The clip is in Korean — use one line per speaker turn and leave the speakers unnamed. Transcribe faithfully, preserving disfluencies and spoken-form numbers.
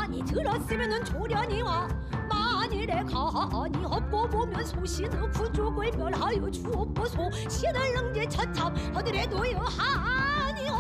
많이 들었으면은 조련이와 만일에 가하니 없고 보면 소신의 구족을 멸하여 주옵소서. 신을 능지 처참 하늘에 놓여 하